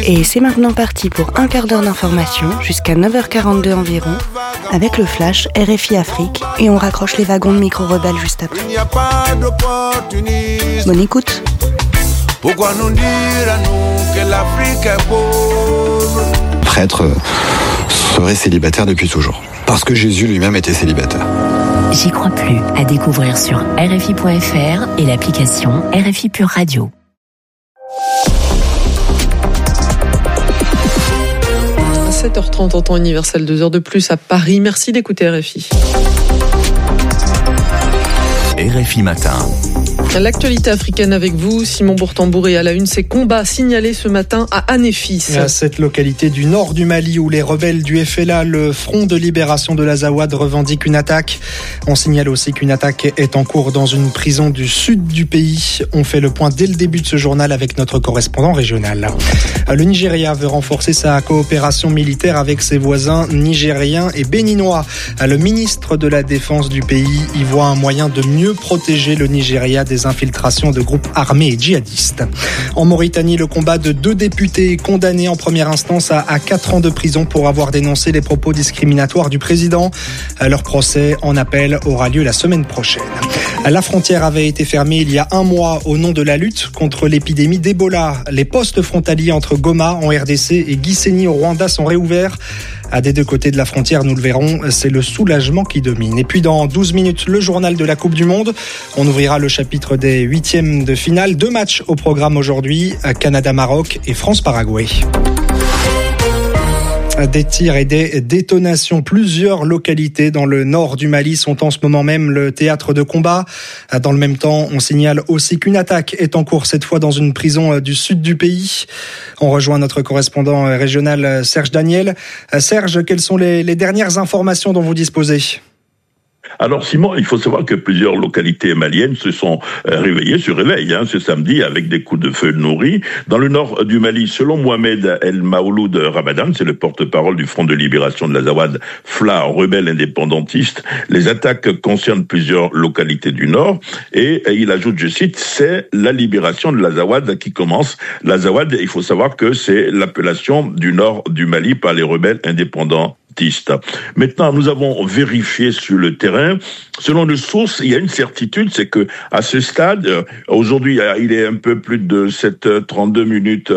Et c'est maintenant parti pour un quart d'heure d'information jusqu'à 9h42 environ avec le flash RFI Afrique et on raccroche les wagons de micro-rebelles juste après. Bonne écoute. Pourquoi nous dire à nous que l'Afrique est pauvre? Prêtre serait célibataire depuis toujours. Parce que Jésus lui-même était célibataire. J'y crois plus, à découvrir sur RFI.fr et l'application RFI Pure Radio. À 7h30 en temps universel, 2 heures de plus à Paris. Merci d'écouter RFI. RFI Matin. L'actualité africaine avec vous, Simon Bourtambour, et à la une, ces combats signalés ce matin à Anéfis. Cette localité du nord du Mali où les rebelles du FLA, le Front de libération de l'Azawad, revendiquent une attaque. On signale aussi qu'une attaque est en cours dans une prison du sud du pays. On fait le point dès le début de ce journal avec notre correspondant régional. Le Nigeria veut renforcer sa coopération militaire avec ses voisins nigériens et béninois. Le ministre de la Défense du pays y voit un moyen de mieux protéger le Nigeria des infiltrations de groupes armés et djihadistes. En Mauritanie, le combat de 2 députés condamnés en première instance à 4 ans de prison pour avoir dénoncé les propos discriminatoires du président. Leur procès en appel aura lieu la semaine prochaine. La frontière avait été fermée il y a 1 mois au nom de la lutte contre l'épidémie d'Ebola. Les postes frontaliers entre Goma en RDC et Gisenyi au Rwanda sont réouverts. Des 2 côtés de la frontière, nous le verrons, c'est le soulagement qui domine. Et puis dans 12 minutes, le journal de la Coupe du Monde. On ouvrira le chapitre des 8e de finale. 2 matchs au programme aujourd'hui, Canada-Maroc et France-Paraguay. Des tirs et des détonations. Plusieurs localités dans le nord du Mali sont en ce moment même le théâtre de combat. Dans le même temps, on signale aussi qu'une attaque est en cours, cette fois dans une prison du sud du pays. On rejoint notre correspondant régional Serge Daniel. Serge, quelles sont les dernières informations dont vous disposez ? Alors Simon, il faut savoir que plusieurs localités maliennes se réveillent ce samedi avec des coups de feu nourris. Dans le nord du Mali, selon Mohamed El Maouloud Ramadan, c'est le porte-parole du Front de libération de l'Azawad, FLA, rebelle indépendantiste, les attaques concernent plusieurs localités du nord et il ajoute, je cite, c'est la libération de l'Azawad qui commence. L'Azawad, il faut savoir que c'est l'appellation du nord du Mali par les rebelles indépendants. Maintenant, nous avons vérifié sur le terrain. Selon nos sources, il y a une certitude, c'est que à ce stade, aujourd'hui, il est un peu plus de 7h32 minutes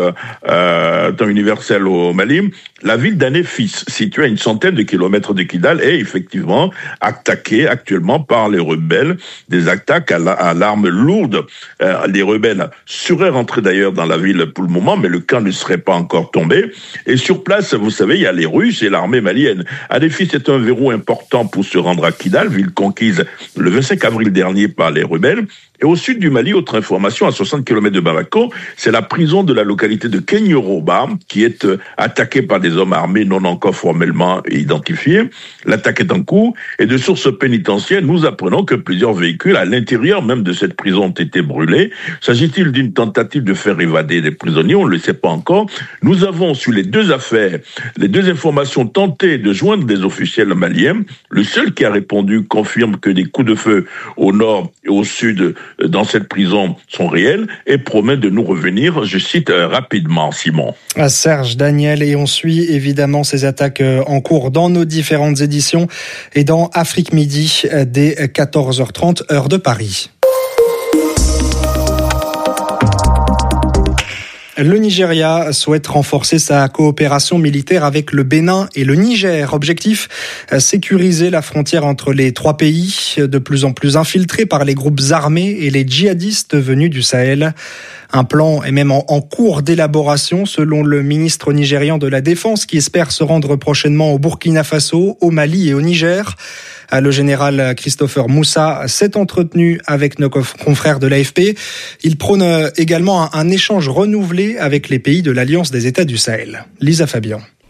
temps universel au Mali. La ville d'Anéfis, située à une centaine de kilomètres de Kidal, est effectivement attaquée actuellement par les rebelles. Des attaques à l'arme lourde. Les rebelles seraient rentrés d'ailleurs dans la ville pour le moment, mais le camp ne serait pas encore tombé. Et sur place, vous savez, il y a les Russes et l'armée malienne. Anéfis est un verrou important pour se rendre à Kidal, ville conquise le 25 avril dernier par les rebelles. Et au sud du Mali, autre information, à 60 km de Bamako, c'est la prison de la localité de Kenyoroba qui est attaquée par des hommes armés non encore formellement identifiés. L'attaque est en cours et de sources pénitentiaires, nous apprenons que plusieurs véhicules à l'intérieur même de cette prison ont été brûlés. S'agit-il d'une tentative de faire évader des prisonniers? On ne le sait pas encore. Nous avons sur les 2 affaires, les 2 informations tenté de joindre des officiels maliens. Le seul qui a répondu confirme que des coups de feu au nord et au sud dans cette prison sont réels et promet de nous revenir, je cite, rapidement, Simon. Serge Daniel, et on suit évidemment ces attaques en cours dans nos différentes éditions et dans Afrique Midi dès 14h30 heure de Paris. Le Nigeria souhaite renforcer sa coopération militaire avec le Bénin et le Niger. Objectif, sécuriser la frontière entre les 3 pays, de plus en plus infiltrés par les groupes armés et les djihadistes venus du Sahel. Un plan est même en cours d'élaboration selon le ministre nigérian de la Défense qui espère se rendre prochainement au Burkina Faso, au Mali et au Niger. Le général Christopher Moussa s'est entretenu avec nos confrères de l'AFP. Il prône également un échange renouvelé avec les pays de l'Alliance des États du Sahel. Lisa Fabian.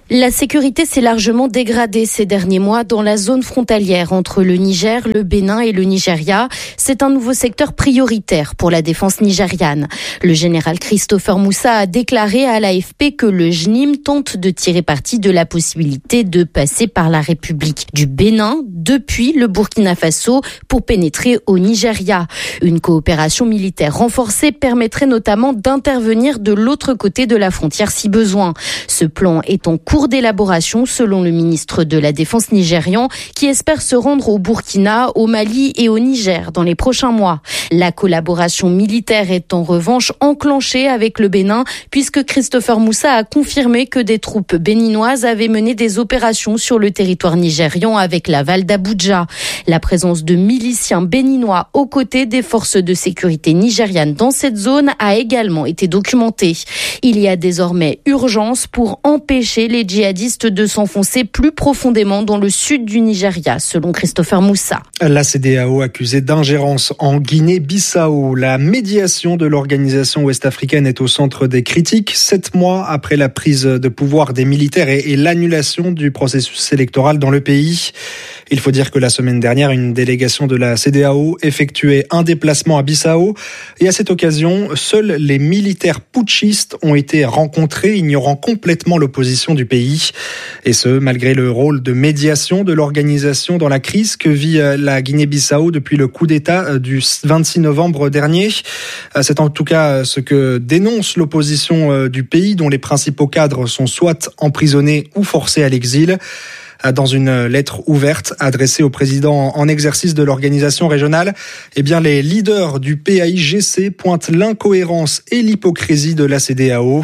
La sécurité s'est largement dégradée ces derniers mois dans la zone frontalière entre le Niger, le Bénin et le Nigeria. C'est un nouveau secteur prioritaire pour la défense nigériane. Le général Christopher Moussa a déclaré à l'AFP que le JNIM tente de tirer parti de la possibilité de passer par la République du Bénin depuis le Burkina Faso pour pénétrer au Nigeria. Une coopération militaire renforcée permettrait notamment d'intervenir de l'autre côté de la frontière si besoin. Ce plan est en cours d'élaboration selon le ministre de la Défense nigérian qui espère se rendre au Burkina, au Mali et au Niger dans les prochains mois. La collaboration militaire est en revanche enclenchée avec le Bénin puisque Christopher Moussa a confirmé que des troupes béninoises avaient mené des opérations sur le territoire nigérian avec l'aval d'Abuja. La présence de miliciens béninois aux côtés des forces de sécurité nigérianes dans cette zone a également été documentée. Il y a désormais urgence pour empêcher les djihadistes de s'enfoncer plus profondément dans le sud du Nigeria, selon Christopher Moussa. La CEDEAO accusée d'ingérence en Guinée-Bissau. La médiation de l'organisation ouest-africaine est au centre des critiques, 7 mois après la prise de pouvoir des militaires et l'annulation du processus électoral dans le pays. Il faut dire que la semaine dernière, une délégation de la CEDEAO effectuait un déplacement à Bissau et à cette occasion, seuls les militaires putschistes ont été rencontrés, ignorant complètement l'opposition du pays. Et ce, malgré le rôle de médiation de l'organisation dans la crise que vit la Guinée-Bissau depuis le coup d'État du 26 novembre dernier. C'est en tout cas ce que dénonce l'opposition du pays, dont les principaux cadres sont soit emprisonnés ou forcés à l'exil. Dans une lettre ouverte adressée au président en exercice de l'organisation régionale, les leaders du PAIGC pointent l'incohérence et l'hypocrisie de la CEDEAO.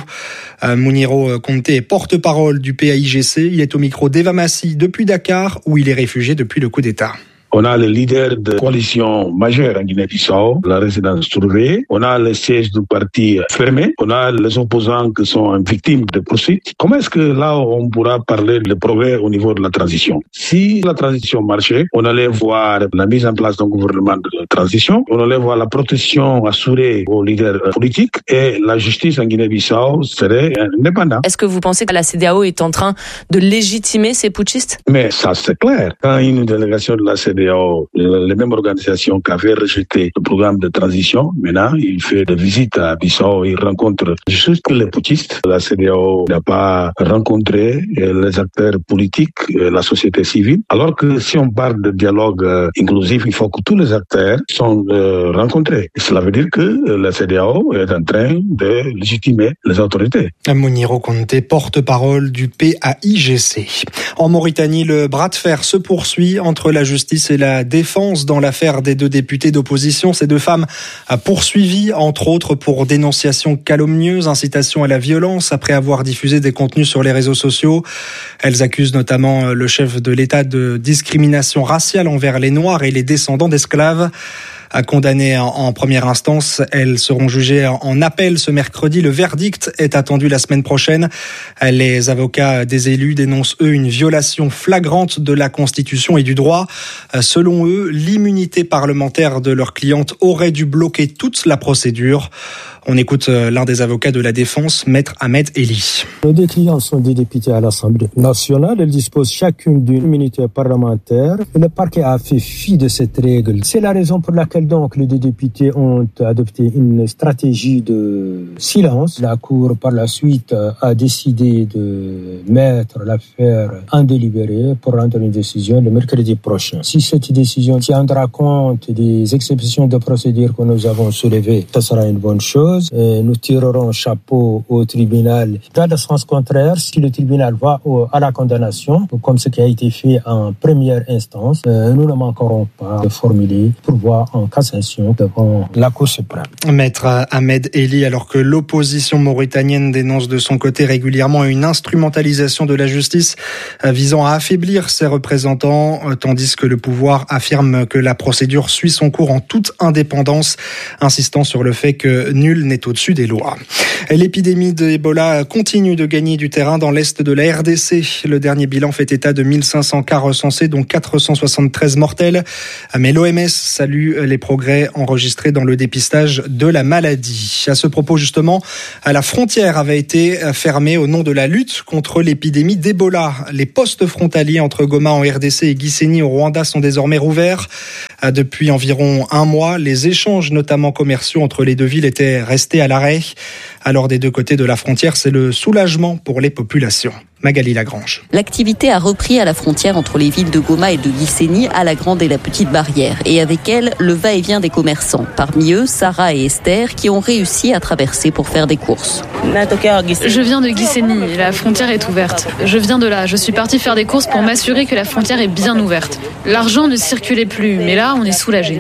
Mouniro Conte est porte-parole du PAIGC. Il est au micro d'Eva Massi depuis Dakar, où il est réfugié depuis le coup d'État. On a le leader de coalition majeure en Guinée-Bissau, la résidence surveillée. On a le siège du parti fermé. On a les opposants qui sont victimes de poursuites. Comment est-ce que là, on pourra parler de progrès au niveau de la transition? Si la transition marchait, on allait voir la mise en place d'un gouvernement de transition. On allait voir la protection assurée aux leaders politiques et la justice en Guinée-Bissau serait indépendante. Est-ce que vous pensez que la CEDEAO est en train de légitimer ces putschistes? Mais ça, c'est clair. Quand une délégation de la CEDEAO, les mêmes organisations qui avaient rejeté le programme de transition, maintenant, il fait des visites à Bissau, il rencontre juste les putschistes. La CEDEAO n'a pas rencontré les acteurs politiques, la société civile. Alors que si on parle de dialogue inclusif, il faut que tous les acteurs sont rencontrés. Et cela veut dire que la CEDEAO est en train de légitimer les autorités. Mouniro Conte, porte-parole du PAIGC. En Mauritanie, le bras de fer se poursuit entre la justice et la défense dans l'affaire des 2 députés d'opposition. Ces 2 femmes poursuivies, entre autres, pour dénonciation calomnieuse, incitation à la violence, après avoir diffusé des contenus sur les réseaux sociaux. Elles accusent notamment le chef de l'État de discrimination raciale envers les Noirs et les descendants d'esclaves. Condamnées en première instance, elles seront jugées en appel ce mercredi. Le verdict est attendu la semaine prochaine. Les avocats des élus dénoncent, eux, une violation flagrante de la Constitution et du droit. Selon eux, l'immunité parlementaire de leur cliente aurait dû bloquer toute la procédure. On écoute l'un des avocats de la défense, Maître Ahmed Eli. Nos 2 clients sont des députés à l'Assemblée nationale. Elles disposent chacune d'une immunité parlementaire. Le parquet a fait fi de cette règle. C'est la raison pour laquelle donc les 2 députés ont adopté une stratégie de silence. La Cour, par la suite, a décidé de mettre l'affaire en délibéré pour rendre une décision le mercredi prochain. Si cette décision tiendra compte des exceptions de procédure que nous avons soulevées, ça sera une bonne chose. Nous tirerons chapeau au tribunal. Dans le sens contraire, si le tribunal va à la condamnation, comme ce qui a été fait en première instance, nous ne manquerons pas de formuler pourvoi en cassation devant la Cour suprême. Maître Ahmed Eli, alors que l'opposition mauritanienne dénonce de son côté régulièrement une instrumentalisation de la justice visant à affaiblir ses représentants, tandis que le pouvoir affirme que la procédure suit son cours en toute indépendance, insistant sur le fait que nul nul n'est au-dessus des lois. L'épidémie d'Ebola continue de gagner du terrain dans l'est de la RDC. Le dernier bilan fait état de 1500 cas recensés, dont 473 mortels. Mais l'OMS salue les progrès enregistrés dans le dépistage de la maladie. À ce propos, justement, la frontière avait été fermée au nom de la lutte contre l'épidémie d'Ebola. Les postes frontaliers entre Goma en RDC et Gisenyi au Rwanda sont désormais rouverts. Depuis environ un mois, les échanges, notamment commerciaux, entre les deux villes étaient restés à l'arrêt. Alors des deux côtés de la frontière, c'est le soulagement pour les populations. Magali Lagrange. L'activité a repris à la frontière entre les villes de Goma et de Gisenyi, à la Grande et la Petite Barrière. Et avec elle, le va-et-vient des commerçants. Parmi eux, Sarah et Esther, qui ont réussi à traverser pour faire des courses. Je viens de Gisenyi, la frontière est ouverte. Je viens de là, je suis partie faire des courses pour m'assurer que la frontière est bien ouverte. L'argent ne circulait plus, mais là, on est soulagés.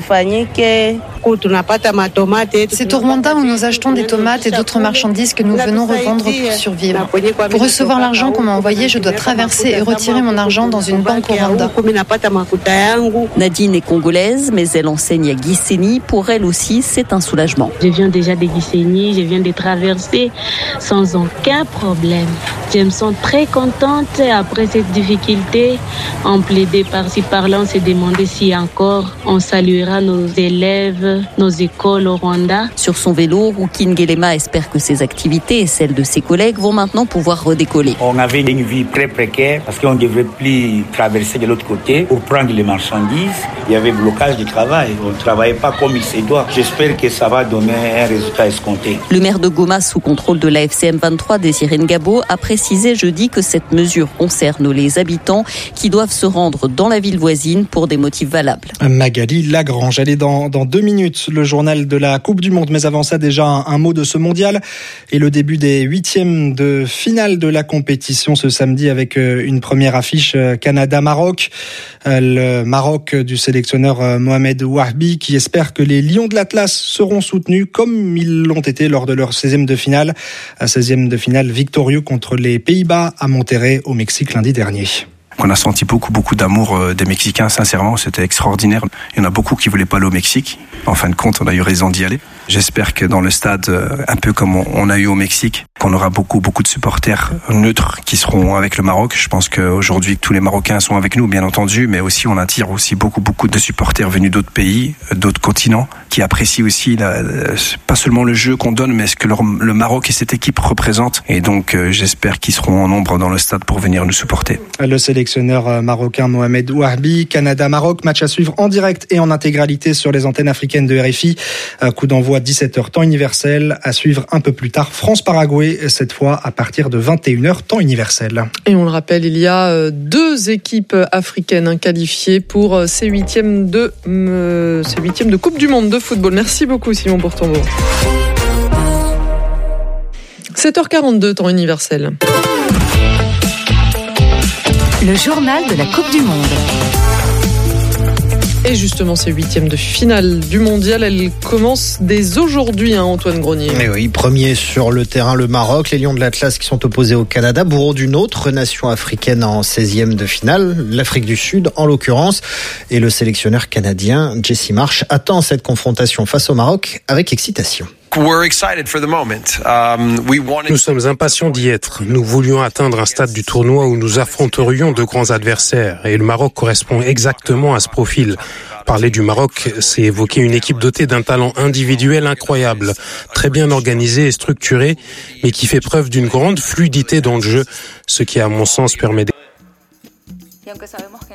C'est au Rwanda où nous achetons des tomates et d'autres marchandises que nous venons revendre pour survivre. Pour recevoir l'argent qu'on m'a envoyé, je dois traverser et retirer mon argent dans une banque au Rwanda. Nadine est congolaise, mais elle enseigne à Gisenyi. Pour elle aussi, c'est un soulagement. Je viens déjà de Gisenyi, je viens de traverser sans aucun problème. Je me sens très contente après cette difficulté. On plaidait par-ci par-là, on s'est demandé si encore on saluera nos élèves, nos écoles au Rwanda. Sur son vélo, Rukin Gelema espère que ses activités et celles de ses collègues vont maintenant pouvoir redécoller. On avait une vie très précaire parce qu'on ne devait plus traverser de l'autre côté pour prendre les marchandises. Il y avait blocage du travail. On ne travaillait pas comme il se doit. J'espère que ça va donner un résultat escompté. Le maire de Goma, sous contrôle de la FCM 23, Désiré Ngabo, a précisé jeudi que cette mesure concerne les habitants qui doivent se rendre dans la ville voisine pour des motifs valables. Magali Lagrange, elle est dans 2 minutes, le journal de la Coupe du Monde. Mais avant ça, déjà un mot de ce mondial et le début des 8e de finale de la compétition ce samedi avec une première affiche Canada-Maroc. Le Maroc du sélectionneur Mohamed Wahbi qui espère que les Lions de l'Atlas seront soutenus comme ils l'ont été lors de leur 16e de finale. 16e de finale victorieux contre les Pays-Bas à Monterrey au Mexique lundi dernier. On a senti beaucoup d'amour des Mexicains, sincèrement, c'était extraordinaire. Il y en a beaucoup qui voulaient pas aller au Mexique. En fin de compte, on a eu raison d'y aller. J'espère que dans le stade, un peu comme on a eu au Mexique, qu'on aura beaucoup de supporters neutres qui seront avec le Maroc. Je pense qu'aujourd'hui, tous les Marocains sont avec nous, bien entendu, mais aussi on attire aussi beaucoup de supporters venus d'autres pays, d'autres continents, qui apprécient aussi pas seulement le jeu qu'on donne, mais ce que le Maroc et cette équipe représentent. Et donc, j'espère qu'ils seront en nombre dans le stade pour venir nous supporter. Le sélectionneur marocain Mohamed Wahbi, Canada-Maroc, match à suivre en direct et en intégralité sur les antennes africaines de RFI. Coup d'envoi 17h temps universel, à suivre un peu plus tard France-Paraguay, cette fois à partir de 21h temps universel. Et on le rappelle, il y a 2 équipes africaines qualifiées pour ces 8e de Coupe du Monde de football. Merci beaucoup Simon Bourtambour. 7h42 temps universel. Le journal de la Coupe du Monde. Et justement, ces 8e de finale du mondial, elles commencent dès aujourd'hui, Antoine Grenier. Mais oui, premier sur le terrain, le Maroc, les Lions de l'Atlas qui sont opposés au Canada, bourreau d'une autre nation africaine en 16e de finale, l'Afrique du Sud en l'occurrence. Et le sélectionneur canadien, Jesse Marsh, attend cette confrontation face au Maroc avec excitation. Nous sommes impatients d'y être. Nous voulions atteindre un stade du tournoi où nous affronterions de grands adversaires. Et le Maroc correspond exactement à ce profil. Parler du Maroc, c'est évoquer une équipe dotée d'un talent individuel incroyable, très bien organisée et structurée, mais qui fait preuve d'une grande fluidité dans le jeu, ce qui, à mon sens, permet